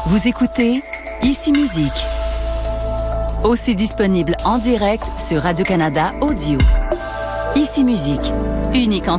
Vous écoutez Ici Musique. Aussi disponible en direct sur Radio-Canada Audio. Ici Musique, unique en